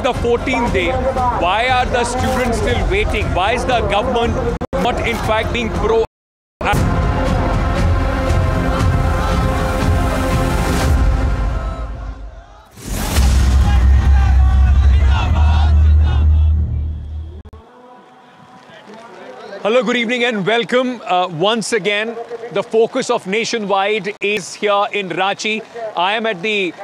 the 14th day. Why are the students still waiting? Why is the government not in fact being proactive? Hello, good evening and welcome. Once again, the focus of Nationwide is here in Ranchi. I am at the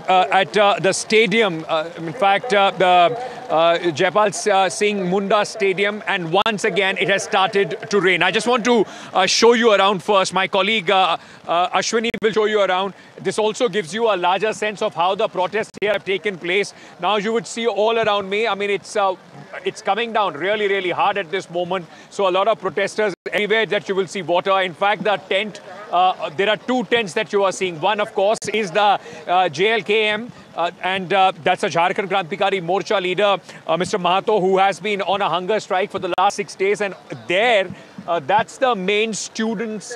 stadium, in fact, the Jaipal Singh Munda Stadium, and once again it has started to rain. I just want to show you around first. My colleague Ashwini will show you around. This also gives you a larger sense of how the protests here have taken place. Now you would see all around me, I mean, it's coming down really, really hard at this moment. So a lot of protesters, anywhere that you will see water. In fact, the tent, there are two tents that you are seeing. One, of course, is the JLKM, and that's a Jharkhand Krantikari Morcha leader, Mr. Mahato, who has been on a hunger strike for the last 6 days. And there, that's the main students'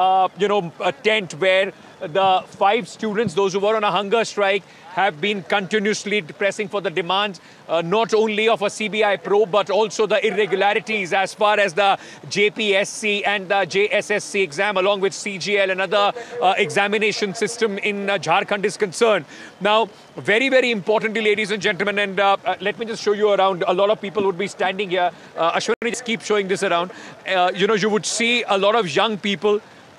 tent where the 5 students, those who were on a hunger strike, have been continuously pressing for the demands, not only of a CBI probe, but also the irregularities as far as the JPSC and the JSSC exam, along with CGL and other examination system in Jharkhand is concerned. Now, very, very importantly, ladies and gentlemen, and let me just show you around. A lot of people would be standing here. Ashwini, just keep showing this around. You would see a lot of young people.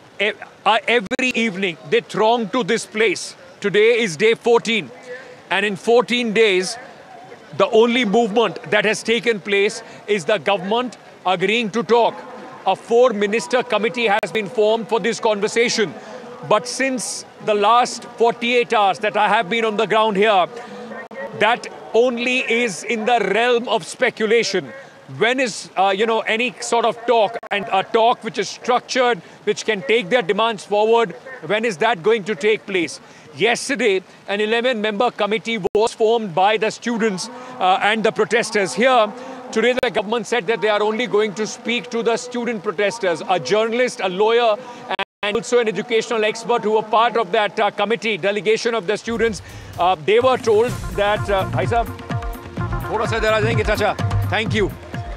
Every evening, they throng to this place. Today is day 14, and in 14 days, the only movement that has taken place is the government agreeing to talk. A 4-minister committee has been formed for this conversation. But since the last 48 hours that I have been on the ground here, that only is in the realm of speculation. When is, any sort of talk, and a talk which is structured, which can take their demands forward, when is that going to take place? Yesterday, an 11-member committee was formed by the students and the protesters here. Today, the government said that they are only going to speak to the student protesters. A journalist, a lawyer, and also an educational expert who were part of that committee, delegation of the students, they were told that... Bhai Sahab, thoda sa idhar aa jayenge, chacha. Thank you.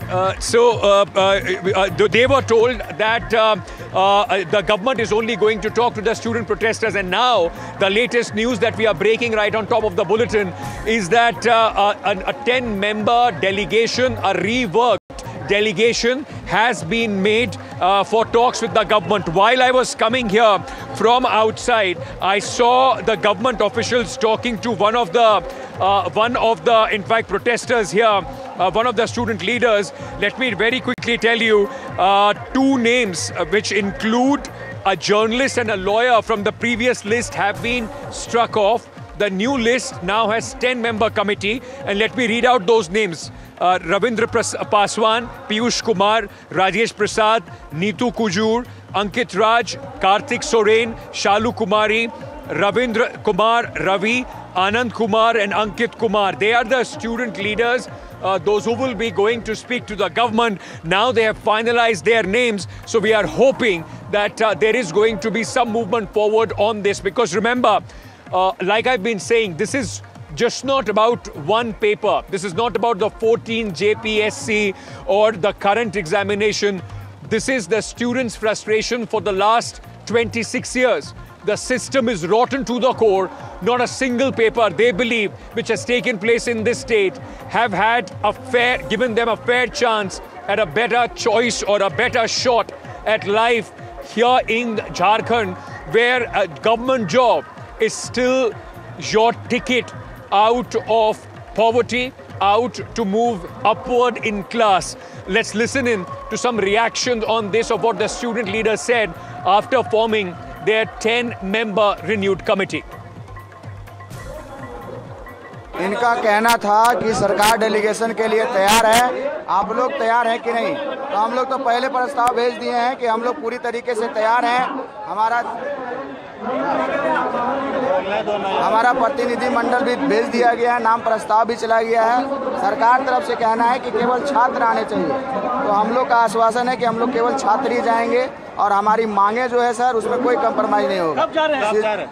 They were told that the government is only going to talk to the student protesters, and now the latest news that we are breaking right on top of the bulletin is that a 10-member delegation, a reworked delegation, has been made for talks with the government. While I was coming here from outside, I saw the government officials talking to one of the in fact, protesters here, one of the student leaders. Let me very quickly tell you 2 names, which include a journalist and a lawyer from the previous list, have been struck off. The new list now has 10-member committee, and let me read out those names. Ravindra Paswan, Piyush Kumar, Rajesh Prasad, Neetu Kujur, Ankit Raj, Karthik Soren, Shalu Kumari, Ravindra Kumar, Ravi, Anand Kumar and Ankit Kumar. They are the student leaders, those who will be going to speak to the government. Now they have finalized their names, so we are hoping that there is going to be some movement forward on this, because remember, like I've been saying, this is just not about one paper. This is not about the 14 JPSC or the current examination. This is the students' frustration for the last 26 years. The system is rotten to the core. Not a single paper, they believe, which has taken place in this state, have had given them a fair chance at a better choice or a better shot at life here in Jharkhand, where a government job is still your ticket out of poverty, out to move upward in class. Let's listen in to some reactions on this of what the student leaders said after forming their 10-member renewed committee. इनका कहना था कि सरकार delegation के लिए तैयार है, आप लोग तैयार हैं कि नहीं? तो हम लोग तो पहले प्रस्ताव भेज दिए हैं कि हम लोग पूरी तरीके से तैयार हैं। हमारा प्रतिनिधि मंडल भी भेज दिया गया है, नाम प्रस्ताव भी चला गया है। सरकार तरफ से कहना है कि केवल छात्र आने चाहिए, तो हम लोग का आश्वासन है कि हम लोग केवल छात्र ही जाएंगे और हमारी मांगे जो है सर उसमें कोई कंप्रोमाइज नहीं होगा।